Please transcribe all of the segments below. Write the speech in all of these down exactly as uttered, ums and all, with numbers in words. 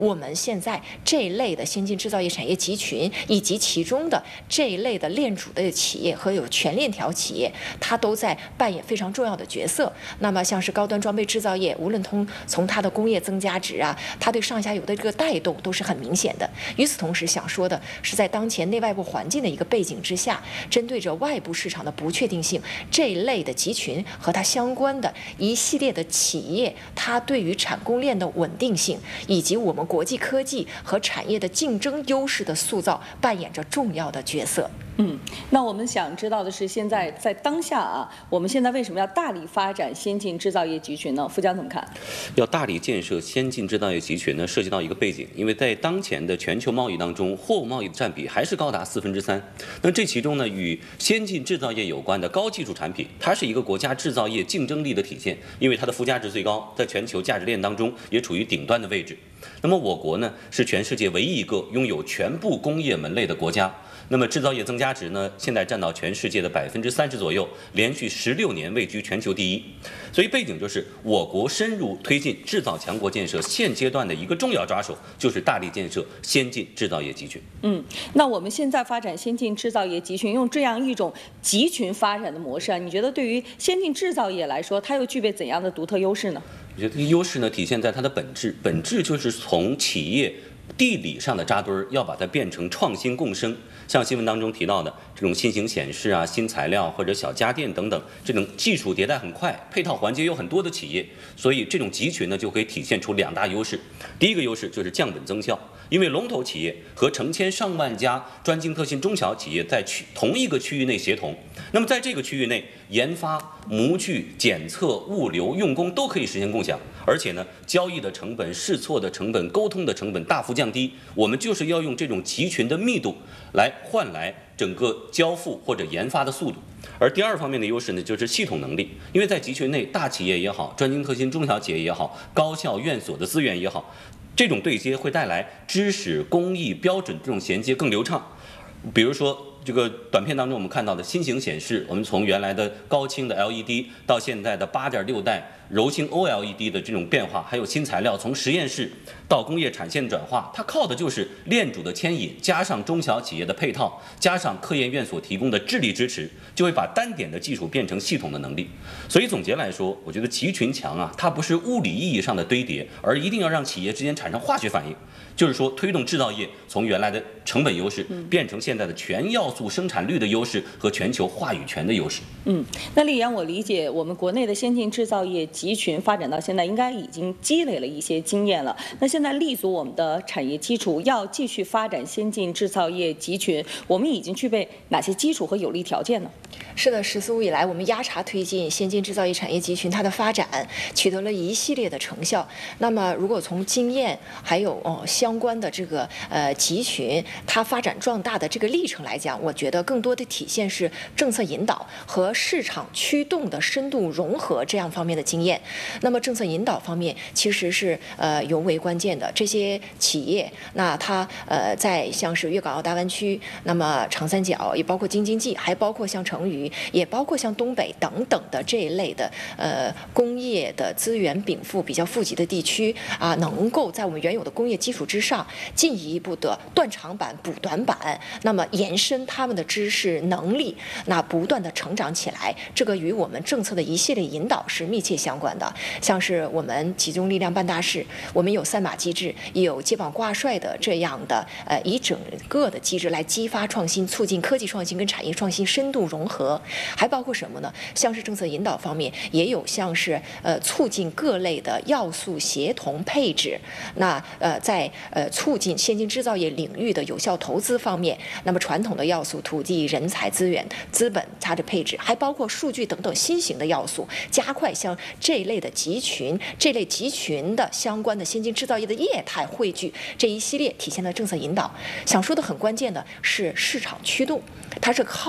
我们现在这一类的先进制造业产业集群，以及其中的这一类的链主的企业和有全链条企业，它都在扮演非常重要的角色。那么像是高端装备制造业，无论从从它的工业增加值啊，它对上下游的这个带动都是很明显的。与此同时，想说的是，在当前内外部环境的一个背景之下，针对着外部市场的不确定性，这一类的集群和它相关的一系列的企业，它对于产供链的稳定性以及我们国际科技和产业的竞争优势的塑造，扮演着重要的角色。 嗯，那我们想知道的是，现在在当下啊，我们现在为什么要大力发展先进制造业集群呢？富江怎么看？ 要大力建设先进制造业集群呢，涉及到一个背景，因为在当前的全球贸易当中，货物贸易的占比还是高达四分之三。那这其中呢，与先进制造业有关的高技术产品，它是一个国家制造业竞争力的体现，因为它的附加值最高，在全球价值链当中也处于顶端的位置。那么我国呢，是全世界唯一一个拥有全部工业门类的国家。那么制造业增加值呢，现在占到全世界的百分之三十左右，连续十六年位居全球第一。所以背景就是我国深入推进制造强国建设，现阶段的一个重要抓手就是大力建设先进制造业集群。 嗯，那我们现在发展先进制造业集群，用这样一种集群发展的模式啊，你觉得对于先进制造业来说，它又具备怎样的独特优势呢？ 我觉得优势呢体现在它的本质，本质就是从企业地理上的扎堆儿，要把它变成创新共生。像新闻当中提到的这种新型显示啊、新材料或者小家电等等，这种技术迭代很快，配套环节有很多的企业，所以这种集群呢就可以体现出两大优势。第一个优势就是降本增效，因为龙头企业和成千上万家专精特新中小企业在区同一个区域内协同，那么在这个区域内，研发、模具、检测、物流、用工都可以实现共享，而且呢，交易的成本、试错的成本、沟通的成本大幅降低。我们就是要用这种集群的密度来换来整个交付或者研发的速度。而第二方面的优势呢，就是系统能力，因为在集群内，大企业也好，专精特新中小企业也好，高校院所的资源也好，这种对接会带来知识、工艺、标准这种衔接更流畅。比如说这个短片当中我们看到的新型显示，我们从原来的高清的 L E D 到现在的八点六代柔性 O L E D 的这种变化，还有新材料从实验室到工业产线转化，它靠的就是链主的牵引，加上中小企业的配套，加上科研院所提供的智力支持，就会把单点的技术变成系统的能力。所以总结来说，我觉得集群强啊，它不是物理意义上的堆叠，而一定要让企业之间产生化学反应，就是说推动制造业从原来的成本优势变成现在的全要素生产率的优势和全球话语权的优势。 嗯，那丽妍，我理解我们国内的先进制造业集群发展到现在，应该已经积累了一些经验了。那现在立足我们的产业基础，要继续发展先进制造业集群，我们已经具备哪些基础和有利条件呢？ 是的，十四五以来，我们压茶推进先进制造业产业集群它的发展，取得了一系列的成效。那么，如果从经验还有哦相关的这个呃集群它发展壮大的这个历程来讲，我觉得更多的体现是政策引导和市场驱动的深度融合这样方面的经验。那么，政策引导方面其实是呃尤为关键的。这些企业，那它呃在像是粤港澳大湾区，那么长三角，也包括京津冀，还包括像成渝，也包括像东北等等的这一类的呃工业的资源禀赋比较富集的地区啊，能够在我们原有的工业基础之上，进一步的断长板补短板，那么延伸他们的知识能力，那不断的成长起来，这个与我们政策的一系列引导是密切相关的。像是我们集中力量办大事，我们有三马机制，也有接榜挂帅的这样的呃一整个的机制来激发创新，促进科技创新跟产业创新深度融合。还包括什么呢？像是政策引导方面，也有像是呃促进各类的要素协同配置。那呃在呃促进先进制造业领域的有效投资方面，那么传统的要素，土地、人才、资源、资本它的配置，还包括数据等等新型的要素，加快像这一类的集群、这类集群的相关的先进制造业的业态汇聚，这一系列体现了政策引导。想说的很关键的是市场驱动，它是靠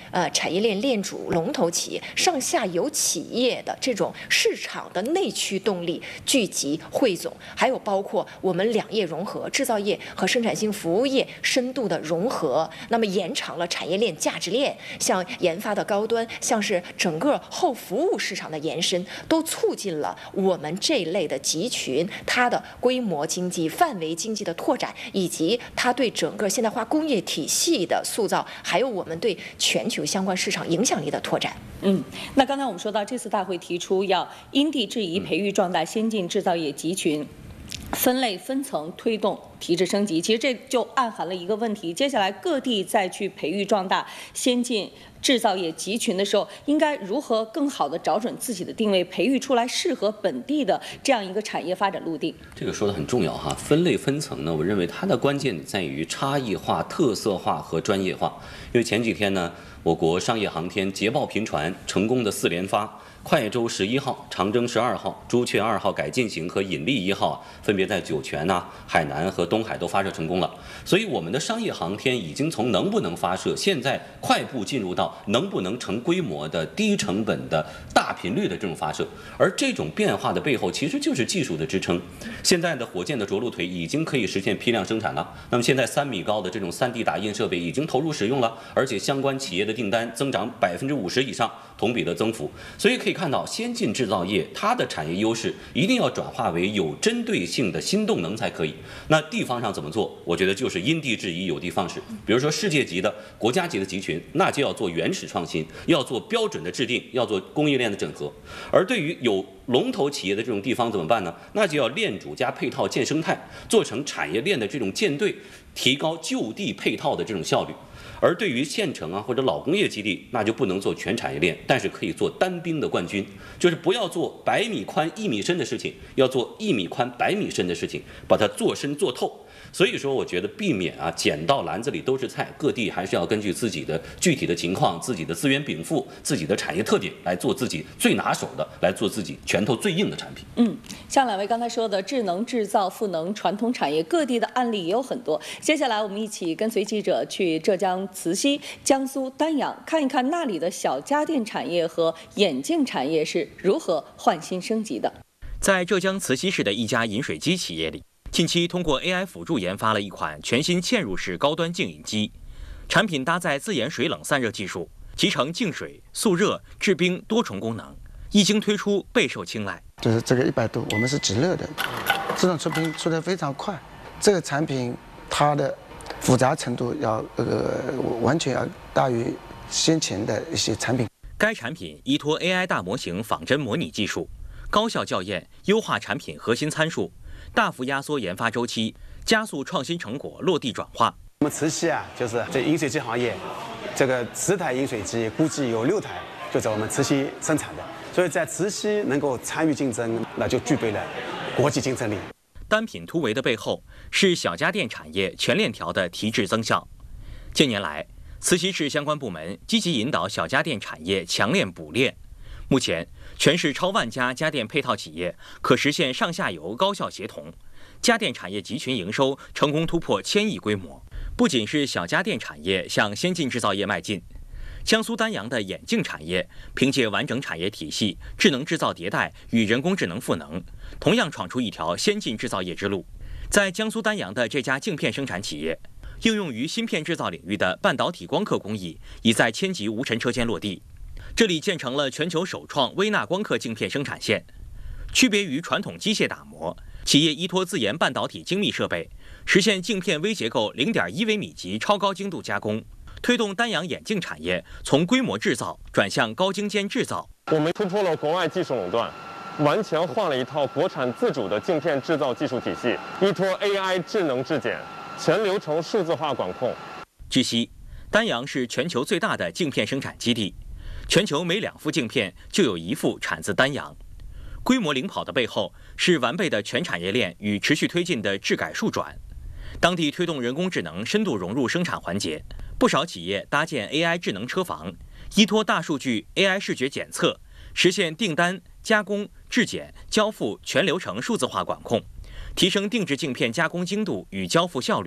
呃产业链链主、龙头企业、上下游企业的这种市场的内驱动力聚集汇总，还有包括我们两业融合，制造业和生产性服务业深度的融合，那么延长了产业链价值链，像研发的高端，像是整个后服务市场的延伸，都促进了我们这一类的集群它的规模经济、范围经济的拓展，以及它对整个现代化工业体系的塑造，还有我们对全球相关市场影响力的拓展。 嗯，那刚才我们说到，这次大会提出要因地制宜培育壮大先进制造业集群。分类分层推动提质升级，其实这就暗含了一个问题：接下来各地再去培育壮大先进制造业集群的时候，应该如何更好地找准自己的定位，培育出来适合本地的这样一个产业发展路径？ 这个说的很重要哈。分类分层呢，我认为它的关键在于差异化、特色化和专业化。因为前几天呢，我国商业航天捷报频传，成功的四连发。快舟十一号、长征十二号、朱雀二号改进型和引力一号分别在酒泉呐、海南和东海都发射成功了。所以我们的商业航天已经从能不能发射，现在快步进入到能不能成规模的低成本的大频率的这种发射。而这种变化的背后，其实就是技术的支撑。现在的火箭的着陆腿已经可以实现批量生产了。那么现在三米高的这种 三 D 打印设备已经投入使用了，而且相关企业的订单增长百分之五十以上，同比的增幅。所以可以看到，先进制造业它的产业优势一定要转化为有针对性的新动能才可以。那地方上怎么做？我觉得就是因地制宜、有的放矢。比如说世界级的、国家级的集群，那就要做原始创新，要做标准的制定，要做供应链的整合。而对于有龙头企业的这种地方怎么办呢？那就要链主加配套建生态，做成产业链的这种舰队，提高就地配套的这种效率。而对于县城啊或者老工业基地，那就不能做全产业链，但是可以做单兵的冠军，就是不要做百米宽一米深的事情，要做一米宽百米深的事情，把它做深做透。所以说，我觉得避免啊捡到篮子里都是菜，各地还是要根据自己的具体的情况、自己的资源禀赋、自己的产业特点来做自己最拿手的，来做自己拳头最硬的产品。 嗯，像两位刚才说的智能制造、赋能传统产业，各地的案例也有很多。接下来我们一起跟随记者去浙江慈溪、江苏丹阳，看一看那里的小家电产业和眼镜产业是如何换新升级的。 在浙江慈溪市的一家饮水机企业里，近期通过 A I 辅助研发了一款全新嵌入式高端净饮机，产品搭载自研水冷散热技术，集成净水、速热、制冰多重功能，一经推出备受青睐。 就是这个一百度，我们是直热的，这种出冰出得非常快。这个产品它的复杂程度要呃完全要大于先前的一些产品。 该产品依托 A I 大模型仿真模拟技术，高效校验，优化产品核心参数，大幅压缩研发周期，加速创新成果落地转化。 我们慈溪啊，就是这饮水机行业，这个十台饮水机估计有六台就在我们慈溪生产的，所以在慈溪能够参与竞争，那就具备了国际竞争力。 单品突围的背后是小家电产业全链条的提质增效。近年来，慈溪市相关部门积极引导小家电产业强链补链。目前，全市超万家家电配套企业可实现上下游高效协同，家电产业集群营收成功突破千亿规模。不仅是小家电产业向先进制造业迈进，江苏丹阳的眼镜产业凭借完整产业体系、智能制造迭代与人工智能赋能，同样闯出一条先进制造业之路。在江苏丹阳的这家镜片生产企业，应用于芯片制造领域的半导体光刻工艺已在千级无尘车间落地。这里建成了全球首创微纳光刻镜片生产线。区别于传统机械打磨，企业依托自研半导体精密设备，实现镜片微结构 零点一微米级超高精度加工，推动丹阳眼镜产业从规模制造转向高精尖制造。 我们突破了国外技术垄断，完全换了一套国产自主的镜片制造技术体系，依托 A I 智能质检，全流程数字化管控。 据悉，丹阳是全球最大的镜片生产基地，全球每两副镜片就有一副产自丹阳。规模领跑的背后是完备的全产业链与持续推进的质改数转。当地推动人工智能深度融入生产环节，不少企业搭建 A I 智能车房，依托大数据 A I 视觉检测，实现订单、加工、质检、交付全流程数字化管控，提升定制镜片加工精度与交付效率。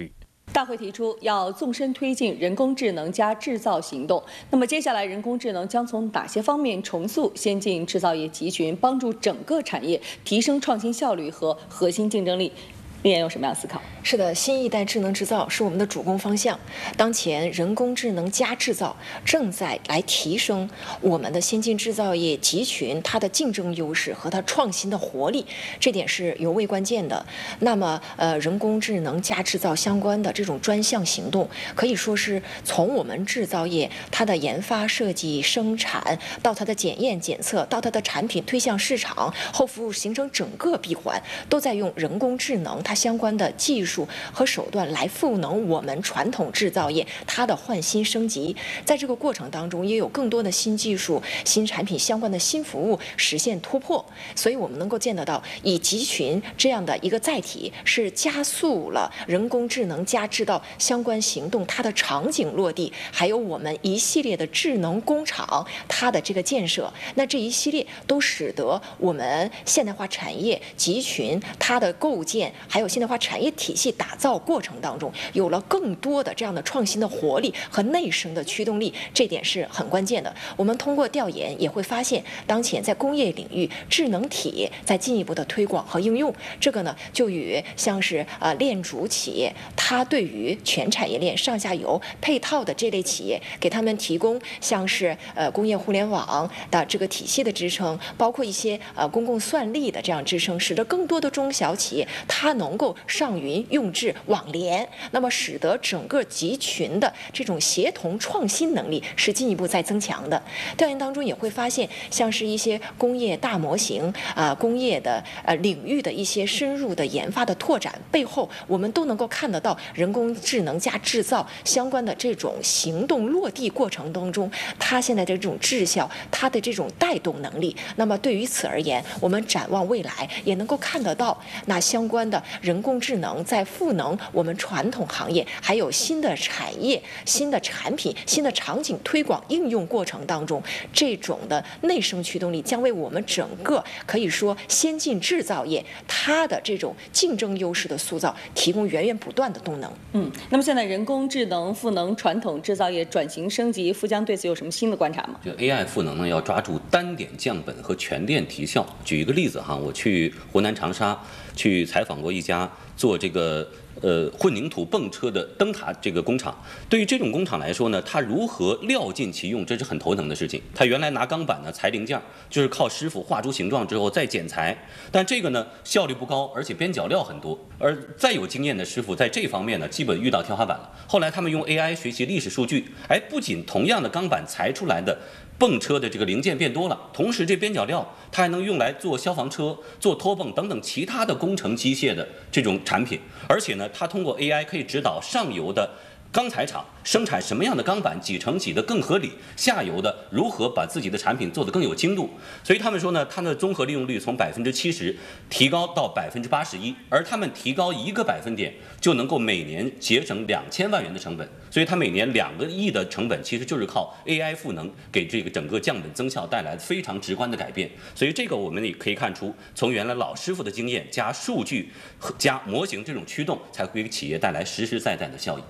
大会提出要纵深推进人工智能加制造行动。那么接下来，人工智能将从哪些方面重塑先进制造业集群，帮助整个产业提升创新效率和核心竞争力？丽妍有什么样的思考？ 是的，新一代智能制造是我们的主攻方向。当前人工智能加制造正在来提升我们的先进制造业集群它的竞争优势和它创新的活力，这点是尤为关键的。那么，呃，人工智能加制造相关的这种专项行动，可以说是从我们制造业它的研发、设计、生产到它的检验检测，到它的产品推向市场后服务，形成整个闭环，都在用人工智能它相关的技术和手段来赋能我们传统制造业它的换新升级。在这个过程当中，也有更多的新技术、新产品相关的新服务实现突破。所以我们能够见得到，以集群这样的一个载体，是加速了人工智能加制造相关行动它的场景落地，还有我们一系列的智能工厂它的这个建设。那这一系列都使得我们现代化产业集群它的构建，还有现代化产业体系打造过程当中，有了更多的这样的创新的活力和内生的驱动力，这点是很关键的。我们通过调研也会发现，当前在工业领域，智能体在进一步的推广和应用，这个呢，就与像是呃链主企业，它对于全产业链上下游配套的这类企业，给他们提供像是呃工业互联网的这个体系的支撑，包括一些呃公共算力的这样支撑，使得更多的中小企业它能够上云用智网联，那么使得整个集群的这种协同创新能力是进一步在增强的。调研当中也会发现，像是一些工业大模型啊、呃、工业的呃领域的一些深入的研发的拓展背后，我们都能够看得到人工智能加制造相关的这种行动落地过程当中，它现在的这种质效，它的这种带动能力。那么对于此而言，我们展望未来，也能够看得到那相关的人工智能在赋能我们传统行业，还有新的产业、新的产品、新的场景推广应用过程当中，这种的内生驱动力将为我们整个可以说先进制造业它的这种竞争优势的塑造提供源源不断的动能。 嗯，那么现在人工智能赋能传统制造业转型升级，富江对此有什么新的观察吗？ 就 A I 赋能呢，要抓住单点降本和全链提效。举一个例子哈，我去湖南长沙去采访过一家做这个呃混凝土泵车的灯塔这个工厂。对于这种工厂来说呢，它如何料尽其用，这是很头疼的事情。它原来拿钢板呢裁零件，就是靠师傅画出形状之后再剪裁，但这个呢效率不高，而且边角料很多。而再有经验的师傅在这方面呢，基本遇到天花板了。后来他们用 A I 学习历史数据，哎，不仅同样的钢板裁出来的泵车的这个零件变多了，同时这边角料它还能用来做消防车、做拖泵等等其他的工程机械的这种产品。而且呢，它通过 A I 可以指导上游的钢材厂生产什么样的钢板几乘几的更合理，下游的如何把自己的产品做得更有精度。所以他们说呢，它的综合利用率从百分之七十提高到百分之八十一，而他们提高一个百分点就能够每年节省两千万元的成本。所以它每年两个亿的成本其实就是靠 A I 赋能给这个整个降本增效带来非常直观的改变。所以这个我们也可以看出，从原来老师傅的经验加数据加模型这种驱动，才会给企业带来实实在在的效益。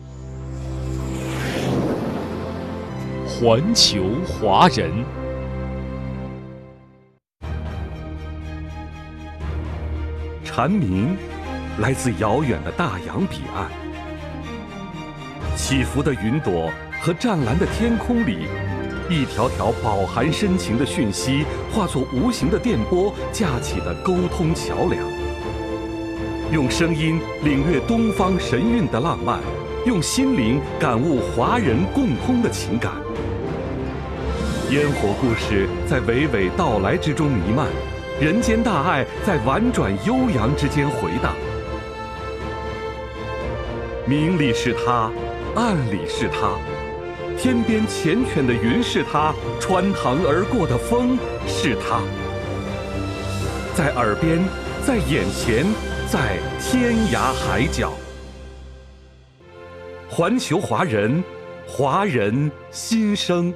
环球华人，蝉鸣来自遥远的大洋彼岸，起伏的云朵和湛蓝的天空里，一条条饱含深情的讯息化作无形的电波，架起的沟通桥梁。用声音领略东方神韵的浪漫，用心灵感悟华人共通的情感。烟火故事在娓娓道来之中弥漫，人间大爱在婉转悠扬之间回荡。明里是他，暗里是他，天边缱绻的云是他，穿堂而过的风是他，在耳边，在眼前，在天涯海角。环球华人，华人心声。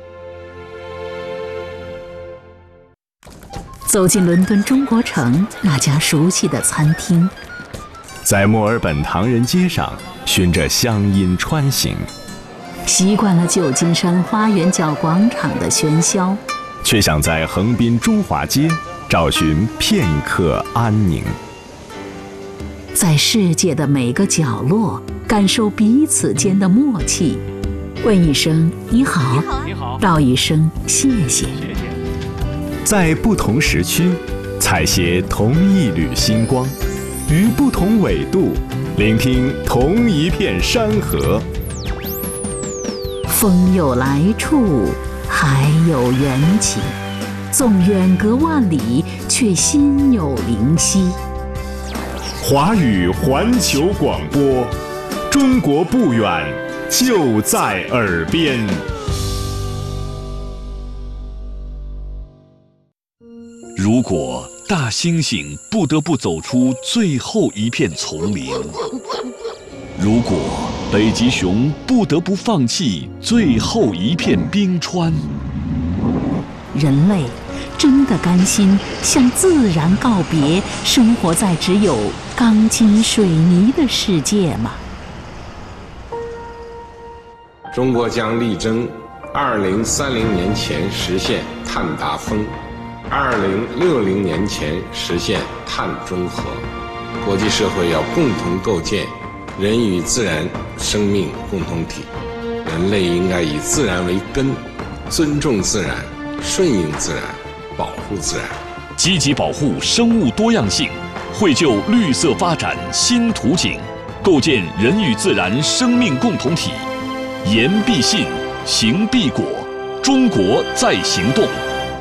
走进伦敦中国城那家熟悉的餐厅， 在墨尔本唐人街上循着乡音穿行， 习惯了旧金山花园角广场的喧嚣， 却想在横滨中华街找寻片刻安宁。 在世界的每个角落感受彼此间的默契，问一声你好，你好，道一声谢谢。 在不同时区采撷同一缕星光，于不同纬度聆听同一片山河。 风有来处，海有缘起，纵远隔万里，却心有灵犀。 华语环球广播，中国不远，就在耳边。 如果大猩猩不得不走出最后一片丛林，如果北极熊不得不放弃最后一片冰川， 人类真的甘心向自然告别，生活在只有钢筋水泥的世界吗？ 中国将力争二零三零年前实现碳达峰，二零六零年前实现碳中和。国际社会要共同构建人与自然生命共同体，人类应该以自然为根，尊重自然，顺应自然，保护自然， 积极保护生物多样性，绘就绿色发展新图景，构建人与自然生命共同体。言必信，行必果，中国在行动。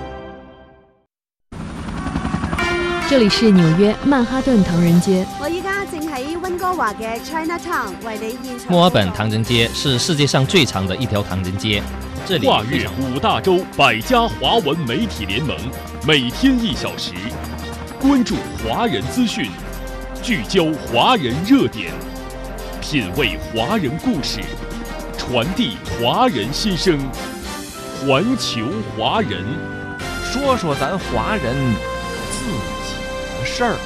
这里是纽约曼哈顿唐人街。 我依家正喺温哥華嘅 Chinatown 為你現場。 墨爾本唐人街是世界上最長的一條唐人街，這裡跨越五大洲百家華文媒體聯盟，每天一小時，關注華人資訊，聚焦華人熱點，品味華人故事，傳遞華人心聲，環球華人， 說說咱華人自己的事兒。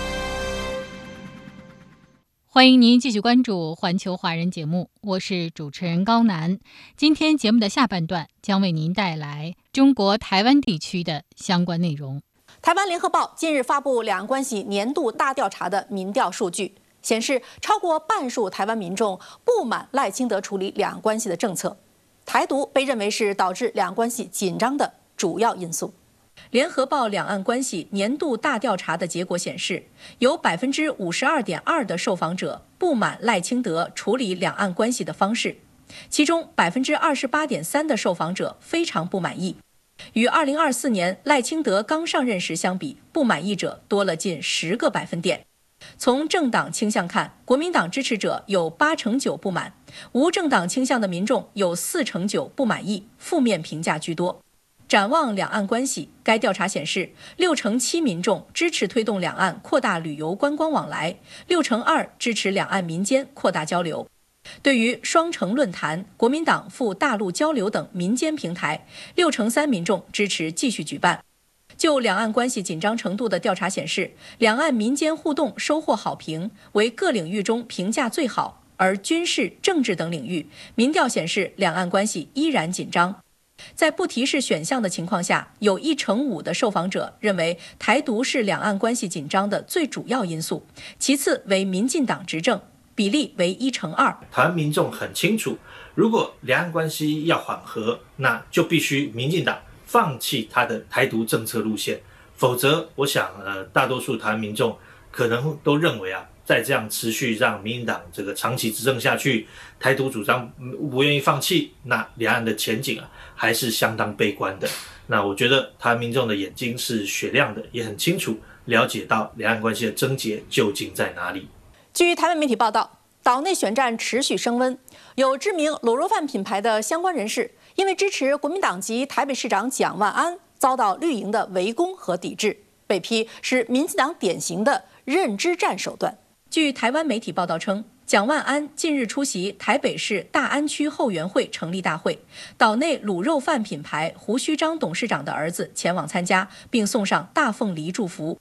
歡迎您繼續關注環球華人節目，我是主持人高楠。今天節目的下半段將為您帶來中國台灣地區的相關內容。 台灣聯合報近日發布兩岸關係年度大調查的民調數據，顯示超過半數台灣民眾不滿賴清德處理兩岸關係的政策，台獨被認為是導致兩岸關係緊張的主要因素。聯合報兩岸關係年度大調查的結果顯示，有百分之五十二點二的受訪者不滿賴清德處理兩岸關係的方式，其中百分之二十八點三的受訪者非常不滿意。與二零二四年賴清德剛上任時相比，不滿意者多了近十個百分點。從政黨傾向看，國民黨支持者有八成九不滿，無政黨傾向的民眾有四成九不滿意，負面評價居多。展望兩岸關係，該調查顯示，六成七民眾支持推動兩岸擴大旅遊觀光往來，六成二支持兩岸民間擴大交流。對於雙城論壇、國民黨赴大陸交流等民間平台，六成三民眾支持繼續舉辦。就兩岸關係緊張程度的調查顯示，兩岸民間互動收穫好評，為各領域中評價最好，而軍事、政治等領域，民調顯示兩岸關係依然緊張。在不提示選項的情況下，有一成五的受訪者認為台獨是兩岸關係緊張的最主要因素，其次為民進黨執政，比例為一成二。 台灣民眾很清楚，如果兩岸關係要緩和，那就必須民進黨放棄他的台獨政策路線，否則我想呃大多數台灣民眾可能都認為啊，再這樣持續讓民進黨這個長期執政下去，台獨主張不願意放棄，那兩岸的前景啊還是相當悲觀的。那我覺得台灣民眾的眼睛是雪亮的，也很清楚了解到兩岸關係的症結究竟在哪裡。 據台灣媒體報道，島內選戰持續升溫，有知名滷肉飯品牌的相關人士因為支持國民黨籍台北市長蔣萬安，遭到綠營的圍攻和抵制，被批是民進黨典型的認知戰手段。據台灣媒體報道稱，蔣萬安近日出席台北市大安區後援會成立大會，島內滷肉飯品牌胡鬚張董事長的兒子前往參加，並送上大鳳梨祝福。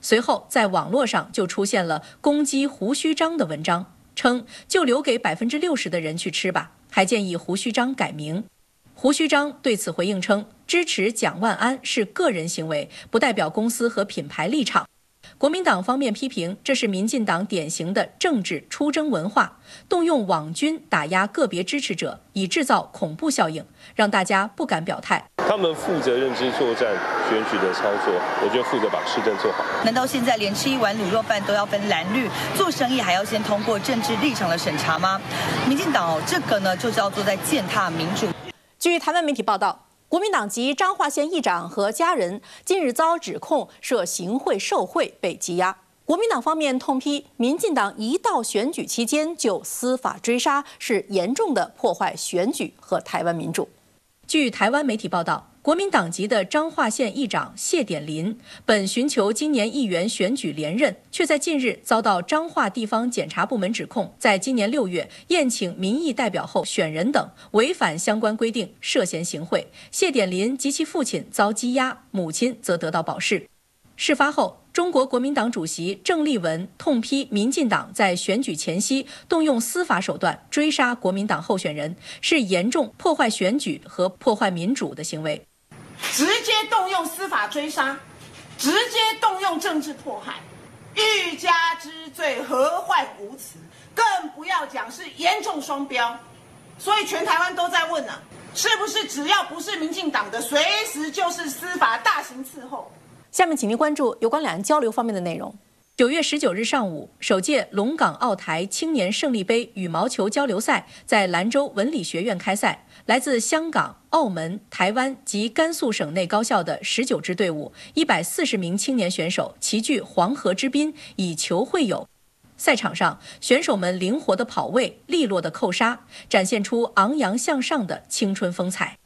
随后在网络上就出现了攻击胡须章的文章，称就留给百分之六十的人去吃吧，还建议胡须章改名。胡须章对此回应称，支持蒋万安是个人行为，不代表公司和品牌立场。国民党方面批评这是民进党典型的政治出征文化，动用网军打压个别支持者，以制造恐怖效应，让大家不敢表态。 他们负责认知作战选举的操作，我觉得负责把市政做好。 难道现在连吃一碗卤肉饭都要分蓝绿，做生意还要先通过政治立场的审查吗？民进党、哦、这个呢就叫做在践踏民主。 据台湾媒体报道，国民党籍彰化县议长和家人近日遭指控涉行贿受贿被羁押。国民党方面痛批民进党一到选举期间就司法追杀，是严重的破坏选举和台湾民主。据台湾媒体报道，国民党籍的彰化县议长谢典林本寻求今年议员选举连任，却在近日遭到彰化地方检察部门指控，在今年六月宴请民意代表后选人等违反相关规定，涉嫌行贿。谢典林及其父亲遭羁押，母亲则得到保释。事发后，中国国民党主席郑丽文痛批民进党在选举前夕动用司法手段追杀国民党候选人，是严重破坏选举和破坏民主的行为。 直接动用司法追杀，直接动用政治迫害，欲加之罪，何患无辞？更不要讲是严重双标。所以全台湾都在问啊，是不是只要不是民进党的，随时就是司法大刑伺候？ 下面请您关注有关两岸交流方面的内容。九月十九日上午，首届龙港澳台青年胜利杯羽毛球交流赛在兰州文理学院开赛。来自香港、澳门、台湾及甘肃省内高校的十九支队伍，一百四十名青年选手齐聚黄河之滨，以球会友。赛场上，选手们灵活的跑位、利落的扣杀，展现出昂扬向上的青春风采。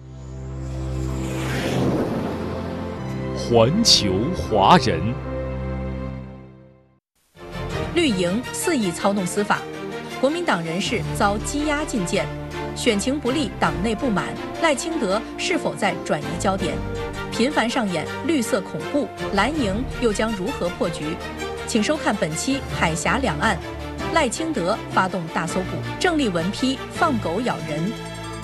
环球华人， 绿营肆意操弄司法，国民党人士遭羁押禁见，选情不利，党内不满，赖清德是否在转移焦点？频繁上演绿色恐怖，蓝营又将如何破局？请收看本期《海峡两岸》，赖清德发动大搜捕，郑丽文批放狗咬人。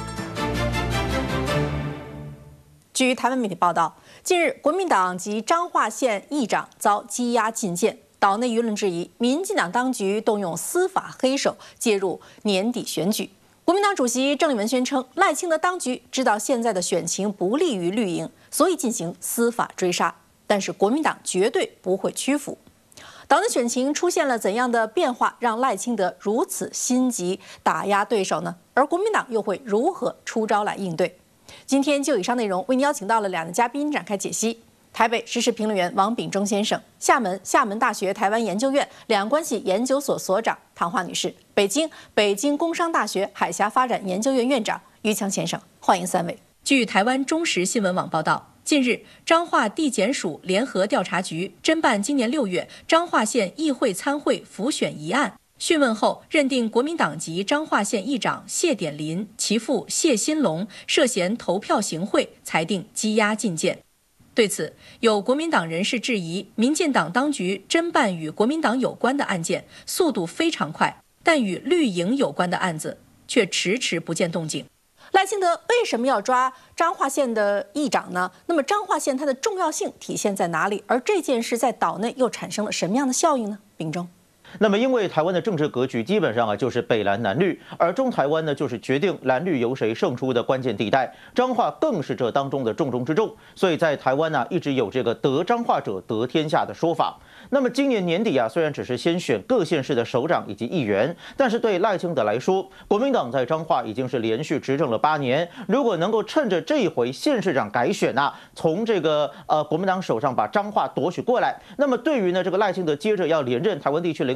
据台湾媒体报道，近日国民党及彰化县议长遭羁押禁见，岛内舆论质疑民进党当局动用司法黑手介入年底选举。国民党主席郑丽文宣称，赖清德当局知道现在的选情不利于绿营，所以进行司法追杀，但是国民党绝对不会屈服。岛内选情出现了怎样的变化，让赖清德如此心急打压对手呢？而国民党又会如何出招来应对？今天就以上内容为您邀请到了两位嘉宾展开解析。台北时事评论员王炳忠先生，厦门厦门大学台湾研究院两岸关系研究所所长唐华女士，北京北京工商大学海峡发展研究院院长于强先生，欢迎三位。据台湾中时新闻网报道，近日彰化地检署联合调查局侦办今年六月彰化县议会参会辅选一案，讯问后认定国民党籍彰化县议长谢典林、其父谢新龙涉嫌投票行贿，裁定羁押禁见。对此，有国民党人士质疑，民进党当局侦办与国民党有关的案件速度非常快，但与绿营有关的案子却迟迟不见动静。赖清德为什么要抓彰化县的议长呢？那么彰化县它的重要性体现在哪里？而这件事在岛内又产生了什么样的效应呢？秉忠。 那么，因为台湾的政治格局基本上啊就是北蓝南绿，而中台湾呢就是决定蓝绿由谁胜出的关键地带，彰化更是这当中的重中之重，所以在台湾呢、啊、一直有这个得彰化者得天下的说法。那么今年年底啊，虽然只是先选各县市的首长以及议员，但是对赖清德来说，国民党在彰化已经是连续执政了八年，如果能够趁着这一回县市长改选啊，从这个呃国民党手上把彰化夺取过来，那么对于呢这个赖清德接着要连任台湾地区领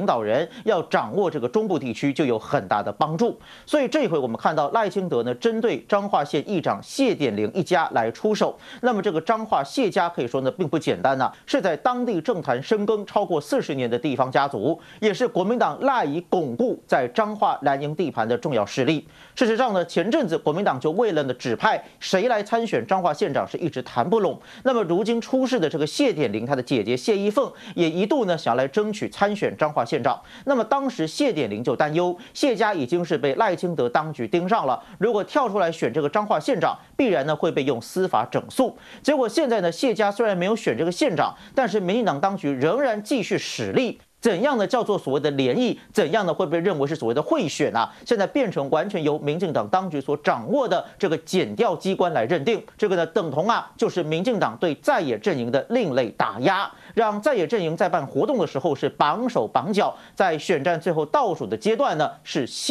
领导人要掌握这个中部地区就有很大的帮助。所以这回我们看到赖清德呢，针对彰化县议长谢点玲一家来出手。那么这个彰化谢家可以说呢并不简单呐、啊，是在当地政坛深耕超过四十年的地方家族，也是国民党赖以巩固在彰化蓝营地盘的重要势力。事实上呢，前阵子国民党就为了呢指派谁来参选彰化县长是一直谈不拢。那么如今出事的这个谢点玲，他的姐姐谢依凤也一度呢想要来争取参选彰化县长。那么当时谢点玲就担忧，谢家已经是被赖清德当局盯上了，如果跳出来选这个彰化县长，必然呢会被用司法整肃。结果现在呢，谢家虽然没有选这个县长，但是民进党当局仍然继续使力。怎样的叫做所谓的联谊？怎样的会被认为是所谓的贿选啊？现在变成完全由民进党当局所掌握的这个检调机关来认定。这个呢，等同啊，就是民进党对在野阵营的另类打压，让在野阵营在办活动的时候是绑手绑脚，在选战最后倒数的阶段呢是。